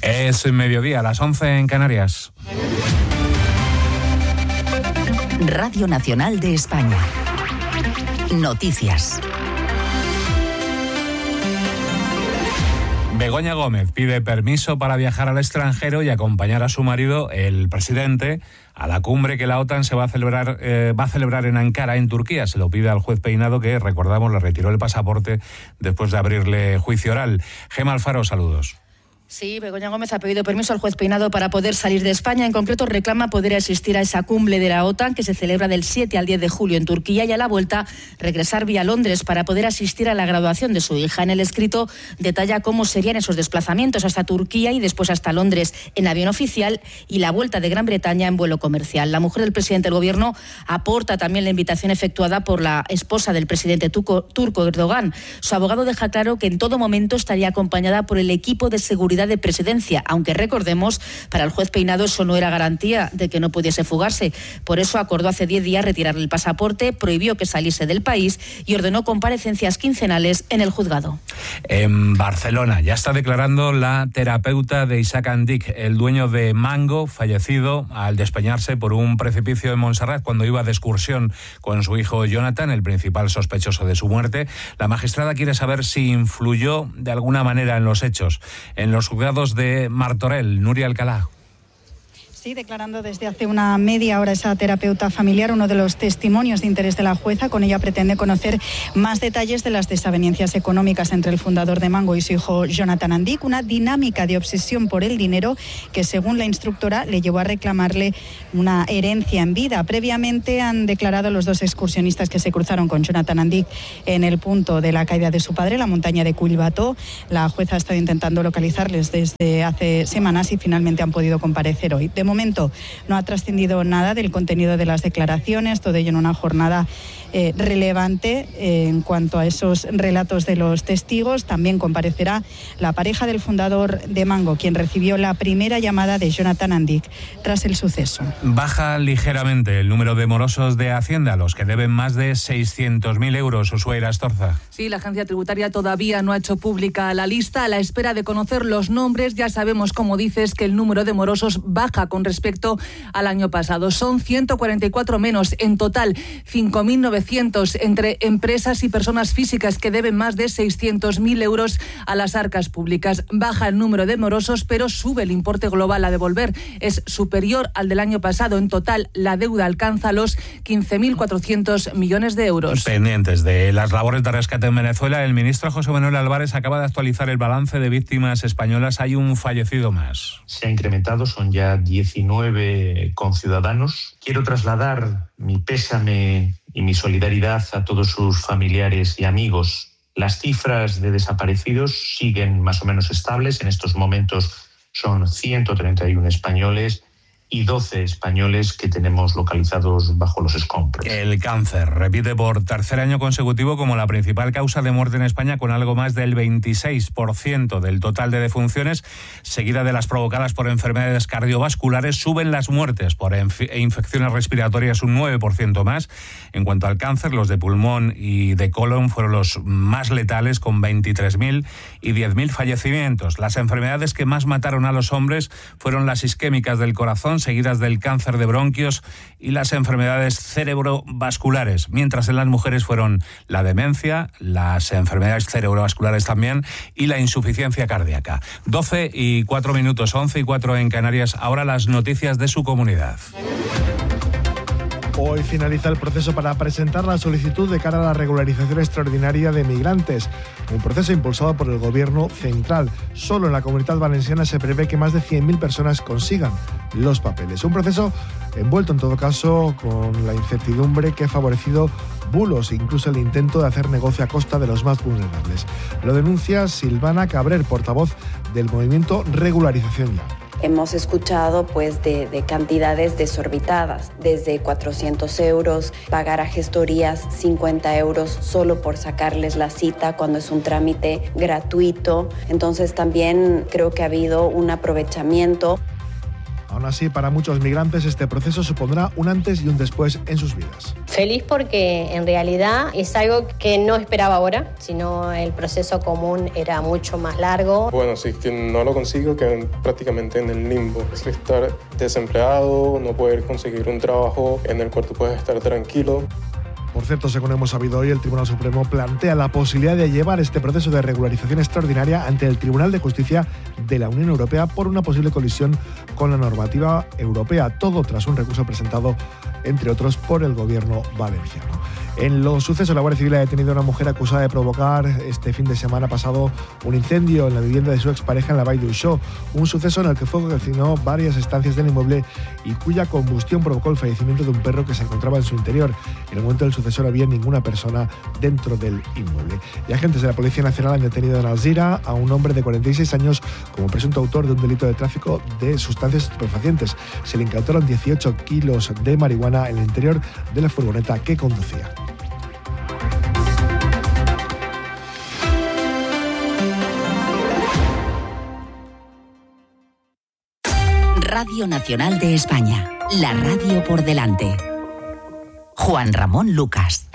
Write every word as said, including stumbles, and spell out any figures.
Es mediodía, a las once en Canarias. Radio Nacional de España. Noticias. Begoña Gómez pide permiso para viajar al extranjero y acompañar a su marido, el presidente, a la cumbre que la OTAN se va a celebrar eh, va a celebrar en Ankara, en Turquía. Se lo pide al juez Peinado, que, recordamos, le retiró el pasaporte después de abrirle juicio oral. Gema Alfaro, saludos. Sí, Begoña Gómez ha pedido permiso al juez Peinado para poder salir de España. En concreto, reclama poder asistir a esa cumbre de la OTAN que se celebra del siete al diez de julio en Turquía y a la vuelta regresar vía Londres para poder asistir a la graduación de su hija. En el escrito detalla cómo serían esos desplazamientos hasta Turquía y después hasta Londres en avión oficial y la vuelta de Gran Bretaña en vuelo comercial. La mujer del presidente del Gobierno aporta también la invitación efectuada por la esposa del presidente turco, turco Erdogan. Su abogado deja claro que en todo momento estaría acompañada por el equipo de seguridad de presidencia, aunque recordemos, para el juez Peinado eso no era garantía de que no pudiese fugarse. Por eso acordó hace diez días retirarle el pasaporte, prohibió que saliese del país y ordenó comparecencias quincenales en el juzgado. En Barcelona ya está declarando la terapeuta de Isaac Andic, el dueño de Mango, fallecido al despeñarse por un precipicio de Montserrat cuando iba de excursión con su hijo Jonathan, el principal sospechoso de su muerte. La magistrada quiere saber si influyó de alguna manera en los hechos. En los juzgados de Martorell, Nuria Alcalá. Sí, declarando desde hace una media hora esa terapeuta familiar, uno de los testimonios de interés de la jueza. Con ella pretende conocer más detalles de las desavenencias económicas entre el fundador de Mango y su hijo Jonathan Andic, una dinámica de obsesión por el dinero que, según la instructora, le llevó a reclamarle una herencia en vida. Previamente han declarado los dos excursionistas que se cruzaron con Jonathan Andic en el punto de la caída de su padre, la montaña de Cuilbató. La jueza ha estado intentando localizarles desde hace semanas y finalmente han podido comparecer hoy. De momento no ha trascendido nada del contenido de las declaraciones, todo ello en una jornada eh, relevante eh, en cuanto a esos relatos de los testigos. También comparecerá la pareja del fundador de Mango, quien recibió la primera llamada de Jonathan Andic tras el suceso. Baja ligeramente el número de morosos de Hacienda, los que deben más de seiscientos mil euros. Usuaira Astorza. Sí, la agencia tributaria todavía no ha hecho pública la lista. A la espera de conocer los nombres, ya sabemos, como dices, que el número de morosos baja con respecto al año pasado. Son ciento cuarenta y cuatro menos. En total, cinco mil novecientos entre empresas y personas físicas que deben más de seiscientos mil euros a las arcas públicas. Baja el número de morosos, pero sube el importe global a devolver. Es superior al del año pasado. En total, la deuda alcanza los quince mil cuatrocientos millones de euros. Pendientes de las labores de rescate en Venezuela, el ministro José Manuel Álvarez acaba de actualizar el balance de víctimas españolas. Hay un fallecido más. Se ha incrementado, son ya diecinueve conciudadanos. Quiero trasladar mi pésame y mi solidaridad a todos sus familiares y amigos. Las cifras de desaparecidos siguen más o menos estables. En estos momentos son ciento treinta y uno españoles y doce españoles que tenemos localizados bajo los escombros. El cáncer repite por tercer año consecutivo como la principal causa de muerte en España, con algo más del veintiséis por ciento del total de defunciones, seguida de las provocadas por enfermedades cardiovasculares. Suben las muertes por inf- infecciones respiratorias un nueve por ciento más. En cuanto al cáncer, los de pulmón y de colon fueron los más letales, con veintitrés mil y diez mil fallecimientos. Las enfermedades que más mataron a los hombres fueron las isquémicas del corazón, seguidas del cáncer de bronquios y las enfermedades cerebrovasculares, mientras en las mujeres fueron la demencia, las enfermedades cerebrovasculares también y la insuficiencia cardíaca. doce y cuatro minutos, once y cuatro en Canarias. Ahora las noticias de su comunidad. Hoy finaliza el proceso para presentar la solicitud de cara a la regularización extraordinaria de migrantes, un proceso impulsado por el Gobierno central. Solo en la Comunidad Valenciana se prevé que más de cien mil personas consigan los papeles. Un proceso envuelto en todo caso con la incertidumbre que ha favorecido bulos e incluso el intento de hacer negocio a costa de los más vulnerables. Lo denuncia Silvana Cabrer, portavoz del movimiento Regularización Ya. Hemos escuchado pues de, de cantidades desorbitadas, desde cuatrocientos euros, pagar a gestorías cincuenta euros solo por sacarles la cita cuando es un trámite gratuito. Entonces también creo que ha habido un aprovechamiento. Aún Aún así, para muchos migrantes este proceso supondrá un antes y un después en sus vidas. Feliz porque en realidad es algo que no esperaba ahora, sino el proceso común era mucho más largo. Bueno, si es que no lo consigo, quedo prácticamente en el limbo. Es estar desempleado, no poder conseguir un trabajo en el cual tú puedes estar tranquilo. Por cierto, según hemos sabido hoy, el Tribunal Supremo plantea la posibilidad de llevar este proceso de regularización extraordinaria ante el Tribunal de Justicia de la Unión Europea por una posible colisión con la normativa europea, todo tras un recurso presentado, entre otros, por el gobierno valenciano. En los sucesos, la Guardia Civil ha detenido a una mujer acusada de provocar este fin de semana pasado un incendio en la vivienda de su expareja en la Vall d'Uixó, un suceso en el que el fuego calcinó varias estancias del inmueble y cuya combustión provocó el fallecimiento de un perro que se encontraba en su interior. En el momento del suceso no había ninguna persona dentro del inmueble. Y agentes de la Policía Nacional han detenido en Alzira a un hombre de cuarenta y seis años como presunto autor de un delito de tráfico de sustancias estupefacientes. Se le incautaron dieciocho kilos de marihuana en el interior de la furgoneta que conducía. Radio Nacional de España, la radio por delante. Juan Ramón Lucas.